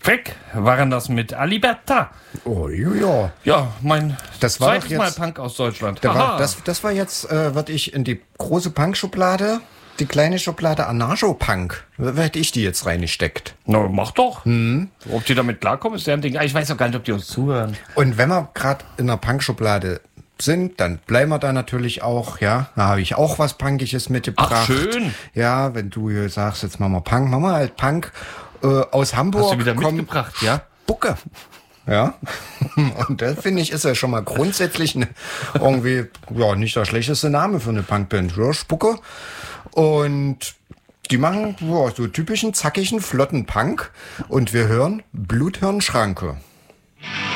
Freck waren das mit Aliberta. Oh, ja. Ja, mein Das war zweites doch Mal jetzt- Punk aus Deutschland. Das war jetzt, würde ich in die große Punk-Schublade, die kleine Schublade Anarcho-Punk, hätte ich die jetzt reingesteckt. Na, mach doch. Ob die damit klarkommen, ist deren Ding. Ich weiß auch gar nicht, ob die uns zuhören. Und wenn wir gerade in der Punk-Schublade sind, dann bleiben wir da natürlich auch, ja. Da habe ich auch was Punkiges mitgebracht. Ach, schön. Ja, wenn du hier sagst, jetzt machen wir halt Punk aus Hamburg. Hast du wieder kommt mitgebracht, ja? Bucke. Ja. Und das finde ich, ist ja schon mal grundsätzlich irgendwie, ja, nicht der schlechteste Name für eine Punkband. Ja, Spucke. Und die machen ja, so typischen, zackigen, flotten Punk. Und wir hören Bluthirnschranke.